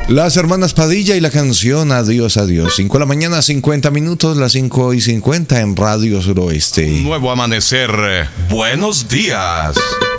Las hermanas Padilla y la canción Adiós, adiós. 5 de la mañana, 50 minutos, las 5:50 en Radio Suroeste. Nuevo amanecer. Buenos días.